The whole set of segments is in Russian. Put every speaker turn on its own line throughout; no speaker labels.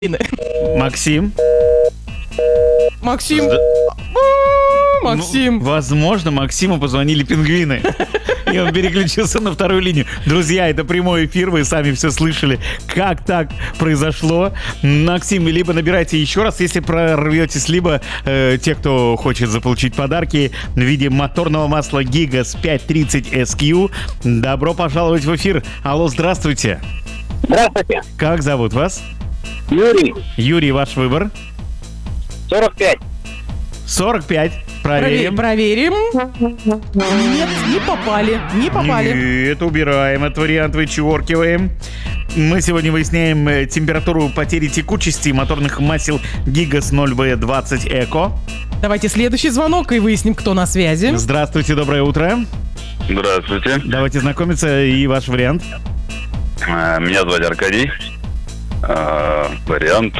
Максим.
Максим. Максим.
Ну, возможно, Максиму позвонили пингвины. И он переключился на вторую линию. Друзья, это прямой эфир, вы сами все слышали, как так произошло. Максим, либо набирайте еще раз, если прорветесь, либо те, кто хочет заполучить подарки в виде моторного масла Gigas 530 SQ. Добро пожаловать в эфир. Алло, здравствуйте.
Здравствуйте.
Как зовут вас?
Юрий.
Юрий, ваш выбор?
45.
45. Проверим.
Проверим. Нет, не попали. Не попали.
Нет, убираем этот вариант, вычеркиваем. Мы сегодня выясняем температуру потери текучести моторных масел Gigas 0V20 Eco.
Давайте следующий звонок и выясним, кто на связи.
Здравствуйте, доброе утро.
Здравствуйте.
Давайте знакомиться, и ваш вариант.
Меня зовут Аркадий. Вариант.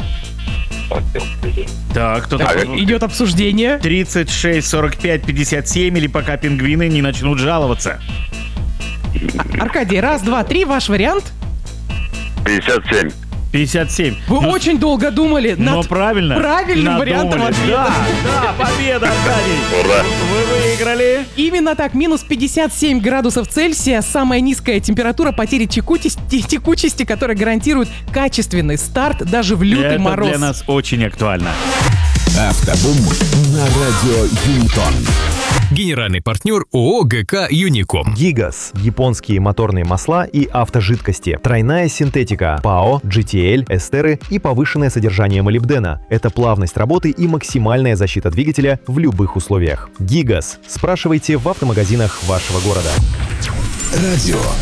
Так, кто
Так,
такой?
идет обсуждение.
36, 45, 57, или пока пингвины не начнут жаловаться.
Аркадий, раз, два, три, ваш вариант.
57.
57.
Вы очень долго думали
Но
над
правильно.
правильным вариантом
надумали.
ответа.
Да, победа, Аркадий.
Ура.
Вы выиграли.
Именно так, минус 57 градусов Цельсия, самая низкая температура потери текучести, которая гарантирует качественный старт даже в лютый
Это
мороз.
для нас очень актуально.
Автобум на радио Юнитон.
Генеральный партнер ООО ГК «Юником».
Gigas – японские моторные масла и автожидкости. Тройная синтетика, ПАО, GTL, эстеры и повышенное содержание молибдена. Это плавность работы и максимальная защита двигателя в любых условиях. Gigas. Спрашивайте в автомагазинах вашего города.
Радио